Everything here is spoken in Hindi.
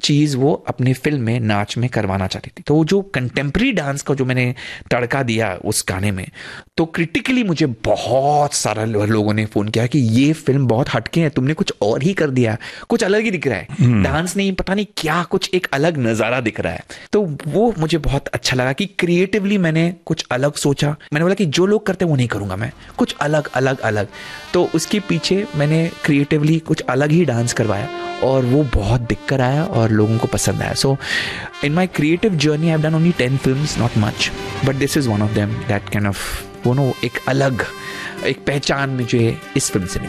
चीज़ वो अपने फिल्म में नाच में करवाना चाहती थी। तो जो कंटेम्प्रेरी डांस का जो मैंने तड़का दिया उस गाने में, तो क्रिटिकली मुझे बहुत सारा लोगों ने फ़ोन किया कि ये फिल्म बहुत हटके है, तुमने कुछ और ही कर दिया, कुछ अलग ही दिख रहा है, डांस नहीं, पता नहीं क्या, कुछ एक अलग नज़ारा दिख रहा है। तो वो मुझे बहुत अच्छा लगा कि क्रिएटिवली मैंने कुछ अलग सोचा। मैंने बोला कि जो लोग करते हैं वो नहीं करूँगा मैं, कुछ अलग अलग अलग। तो उसके पीछे मैंने क्रिएटिवली कुछ अलग ही डांस करवाया और वो बहुत बिककर आया और लोगों को पसंद आया। सो इन my creative journey I have done only 10 films, not much, but this is one of them that kind of एक अलग एक पहचान मुझे इस फिल्म से मिली।